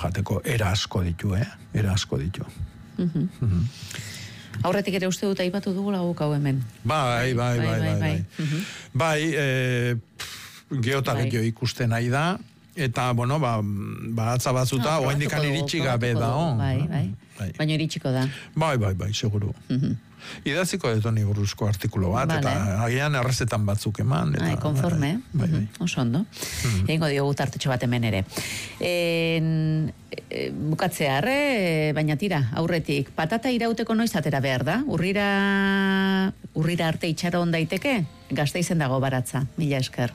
jateko, era asko ditu, era asko ditu. Aurretik ere uste dut aipatu dugula guk hau hemen. Bai. Geota gehiago ikusten nahi da, eta, bueno, atza batzuta, oaindikan iritsi gabe da. Bai. Baina iritsiko da. Bai, seguru. Idaziko dut honi buruzko artikulo bat, eta agian errezetan batzuk eman. Konforme, oso ondo. Egingo diogu tartetxo bat hemen ere. Bukatzea, baina tira, aurretik, patata irauteko noiz atera behar da? Urrira arte itxaron daiteke? Gasteizen dago baratza, mila esker.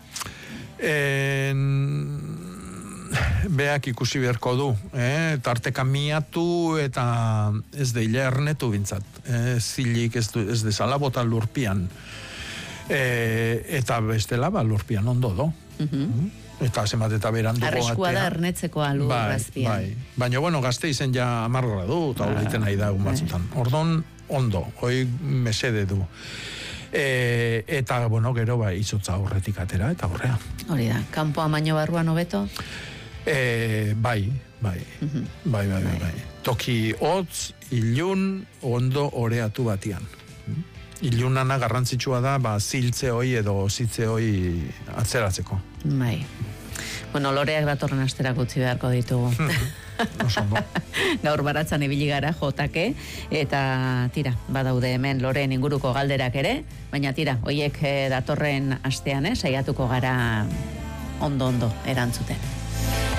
Beak ikusi beharko du, tarteka miatu eta ez deile ernetu bintzat, zilik ez dezala bota lurpian, eta bestela lurpian ondo do. Eta zenbat eta beranduko batean. Arriskua da ernetzeko lurrazpian. Bai. Baina, bueno, Gasteizen ja 10 gradu, eta hori egiten nahi da batzutan. Ordon, ondo, hoi mesede du. Eta, bueno, gero izotza aurretik atera, eta aurrea. Hori da, kanpoa baino barruan hobeto? Bai. Toki hotz, ilun, ondo oreatu batian. Ilunana garrantzitsua da, ziltze hoi edo zitze hoi atzeratzeko. Bai. Bueno, loreak datorren asterako utzi beharko ditugu. Gaur baratzan ibili gara jotake, eta tira, badaude hemen loreen inguruko galderak ere, baina tira, hoiek datorren astean, saiatuko gara ondo erantzuten.